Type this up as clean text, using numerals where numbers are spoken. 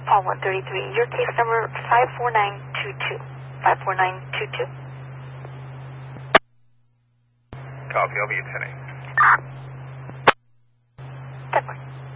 Paul 133. Your case number 54922. 54922. Copy, I'll be attending. Definitely.